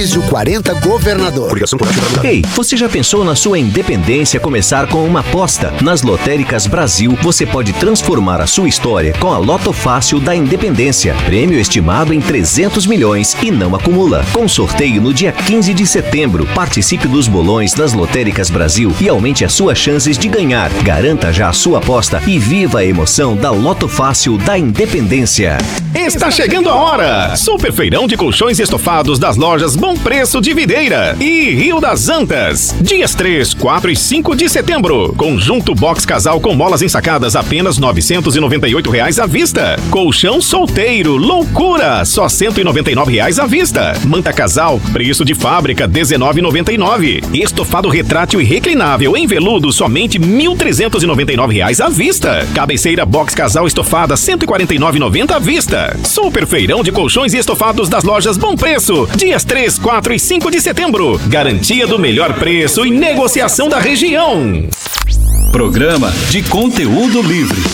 o 40 Governador. Ei, você já pensou na sua independência começar com uma aposta? Nas Lotéricas Brasil, você pode transformar a sua história com a Loto Fácil da Independência. Prêmio estimado em 300 milhões e não acumula. Com sorteio no dia 15 de setembro. Participe dos bolões das Lotéricas Brasil e aumente as suas chances de ganhar. Garanta já a sua aposta e viva a emoção da Loto Fácil da Independência. Está chegando a hora! Super feirão de colchões estofados das lojas Bom Preço de Videira e Rio das Antas. Dias 3, 4 e 5 de setembro. Conjunto box casal com molas ensacadas apenas R$ 998 à vista. Colchão solteiro, loucura, só R$ 199 à vista. Manta casal, preço de fábrica R$ 19,99. Estofado retrátil e reclinável em veludo, somente R$ 1.399 à vista. Cabeceira box casal estofada R$ 149,90 à vista. Super feirão de colchões e estofados das lojas Bom Preço. Dias 3, 4 e 5 de setembro. Garantia do melhor preço e negociação da região. Programa de conteúdo livre.